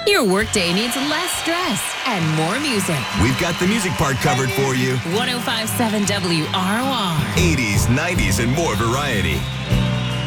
Your workday needs less stress and more music. We've got the music part covered for you. 105.7 WROR. 80s, 90s, and more variety.